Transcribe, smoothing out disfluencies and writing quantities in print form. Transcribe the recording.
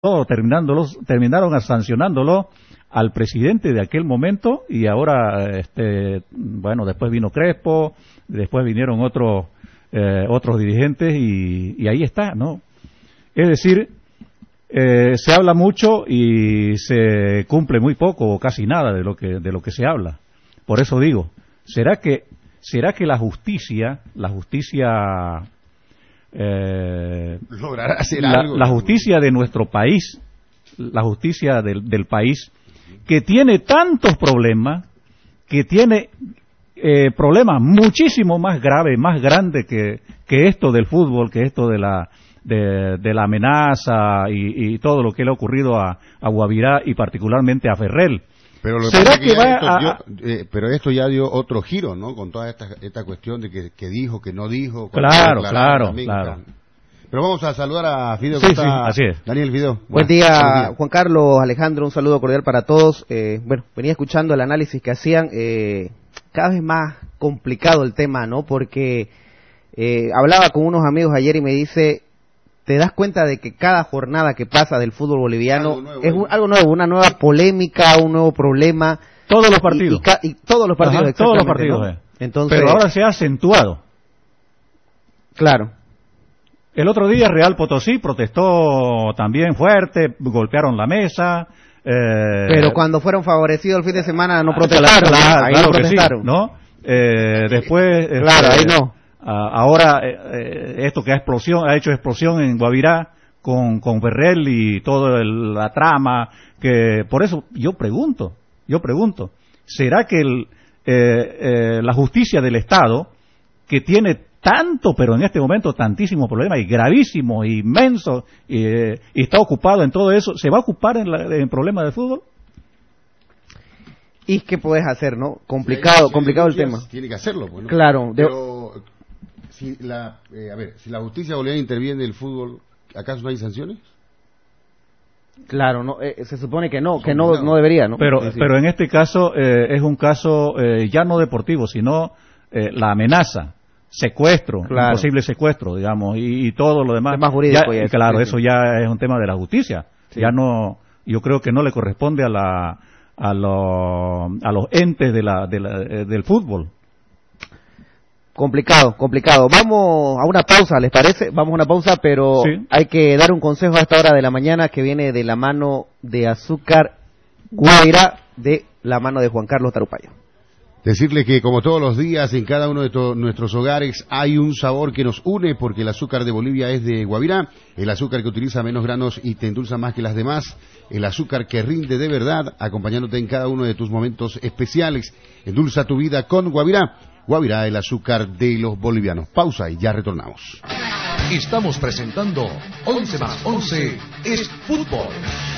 terminaron sancionándolo al presidente de aquel momento, y ahora, bueno, después vino Crespo, después vinieron otros dirigentes, y ahí está, ¿no? Es decir, se habla mucho y se cumple muy poco o casi nada de lo que se habla. Por eso digo, ¿será que la justicia logrará hacer algo? La justicia de nuestro país, la justicia del país, que tiene tantos problemas, que tiene problemas muchísimo más graves, más grandes que esto del fútbol, que esto de la amenaza y todo lo que le ha ocurrido a Guavirá y particularmente a Ferrer. Pero pero esto ya dio otro giro, ¿no? Con toda esta cuestión de que dijo, que no dijo. Claro. Pero vamos a saludar a Fideo. Sí, así es. Daniel, Fideo. Buen día, Juan Carlos, Alejandro, un saludo cordial para todos. Bueno, venía escuchando el análisis que hacían. Cada vez más complicado el tema, ¿no? Porque hablaba con unos amigos ayer y me dice, te das cuenta de que cada jornada que pasa del fútbol boliviano es algo nuevo, una nueva polémica, un nuevo problema. Todos los partidos. Y todos los partidos. Ajá, todos los partidos. ¿no? Entonces, pero ahora se ha acentuado. Claro. El otro día Real Potosí protestó también fuerte, golpearon la mesa. Pero cuando fueron favorecidos el fin de semana no protestaron. Claro no protestaron. Que sí, ¿no? Después... claro, ahí no. Ahora esto que ha hecho explosión en Guavirá con Ferrer y toda la trama, que por eso yo pregunto, ¿será que la justicia del Estado, que tiene tanto, pero en este momento tantísimos problemas y gravísimos, inmensos, y está ocupado en todo eso, se va a ocupar en el problema del fútbol? ¿Y qué puedes hacer, no? Complicado el tema. Tiene que hacerlo, pues, ¿no? Claro. Pero si la justicia boliviana interviene en el fútbol, ¿acaso no hay sanciones? Claro, no, se supone que no debería, ¿no? Pero en este caso es un caso ya no deportivo, sino la amenaza, secuestro, claro. Posible secuestro, digamos, y todo lo demás. Es más jurídico ya, claro, eso ya es un tema de la justicia. Sí. Ya no, yo creo que no le corresponde a los entes del fútbol. Complicado. Vamos a una pausa, ¿les parece? Vamos a una pausa, pero sí. Hay que dar un consejo a esta hora de la mañana que viene de la mano de Azúcar Guavirá, de la mano de Juan Carlos Tarupaya. Decirle que como todos los días en cada uno de nuestros hogares hay un sabor que nos une, porque el azúcar de Bolivia es de Guavirá, el azúcar que utiliza menos granos y te endulza más que las demás, el azúcar que rinde de verdad, acompañándote en cada uno de tus momentos especiales. Endulza tu vida con Guavirá. Guavirá, el azúcar de los bolivianos. Pausa y ya retornamos. Estamos presentando 11 más 11 es fútbol.